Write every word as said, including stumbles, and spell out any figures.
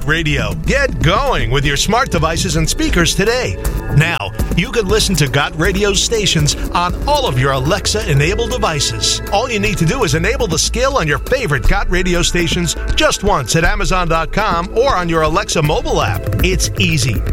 Radio. Get going with your smart devices and speakers today. Now, you can listen to Got Radio stations on all of your Alexa-enabled devices. All you need to do is enable the skill on your favorite Got Radio stations just once at Amazon dot com or on your Alexa mobile app. It's easy.